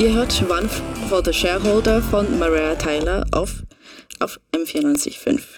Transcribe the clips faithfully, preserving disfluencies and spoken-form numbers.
Ihr hört One for the Shareholder von Mariah Tyler auf, auf M vierundneunzig Komma fünf.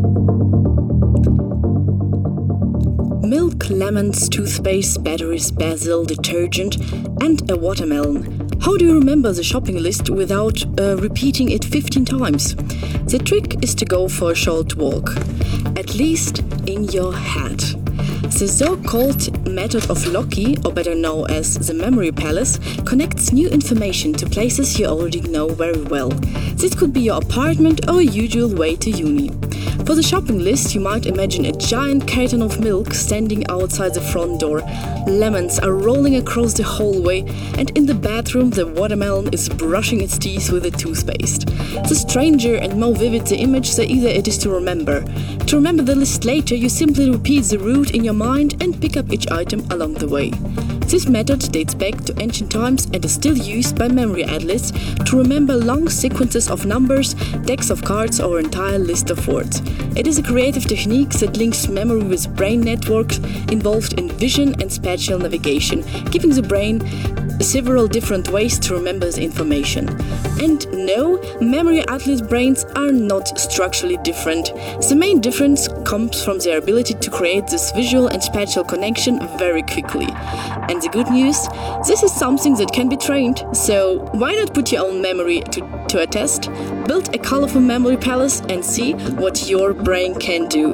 Milk, lemons, toothpaste, batteries, basil, detergent and a watermelon. How do you remember the shopping list without uh, repeating it fifteen times? The trick is to go for a short walk, at least in your head. The so-called method of Loki, or better known as the memory palace, connects new information to places you already know very well. This could be your apartment or a usual way to uni. For the shopping list, you might imagine a giant carton of milk standing outside the front door. Lemons are rolling across the hallway, and in the bathroom the watermelon is brushing its teeth with a toothpaste. The stranger and more vivid the image, the easier it is to remember. To remember the list later, you simply repeat the route in your mind and pick up each item along the way. This method dates back to ancient times and is still used by memory athletes to remember long sequences of numbers, decks of cards or entire list of words. It is a creative technique that links memory with brain networks involved in vision and spatial navigation, giving the brain several different ways to remember the information. And no, memory athlete brains are not structurally different. The main difference comes from their ability to create this visual and spatial connection very quickly. And the good news, this is something that can be trained, so why not put your own memory to, to a test? Build a colorful memory palace and see what your brain can do.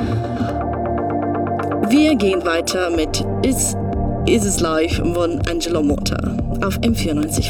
Wir gehen weiter mit Is Is It Life von Angelo Motta auf M vierundneunzig Komma fünf.